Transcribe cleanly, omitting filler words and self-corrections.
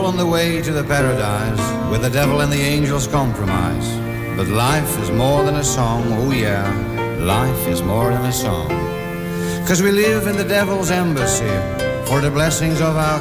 On the way to the paradise where the devil and the angels compromise. But life is more than a song, oh yeah, life is more than a song. 'Cause we live in the devil's embassy for the blessings of our